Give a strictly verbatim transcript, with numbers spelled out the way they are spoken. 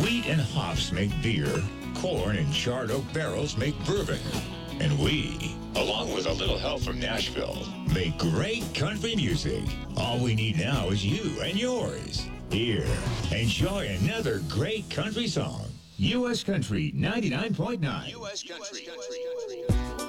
Wheat and hops make beer. Corn and charred oak barrels make bourbon. And we, along with a little help from Nashville, make great country music. All we need now is you and yours. Here, enjoy another great country song. U S Country ninety-nine point nine. U S Country.